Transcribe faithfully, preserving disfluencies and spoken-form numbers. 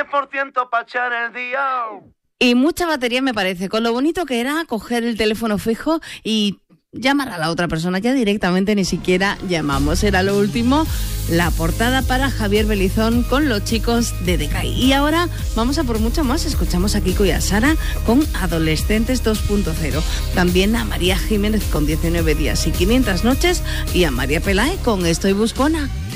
por ciento para echar el día. Y mucha batería me parece, con lo bonito que era coger el teléfono fijo y llamar a la otra persona. Ya directamente ni siquiera llamamos. Era lo último, la portada para Javier Belizón con los chicos de Decay. Y ahora vamos a por mucho más. Escuchamos a Kiko y a Sara con Adolescentes dos punto cero. También a María Jiménez con diecinueve días y quinientas noches. Y a María Pelae con Estoy Buscona.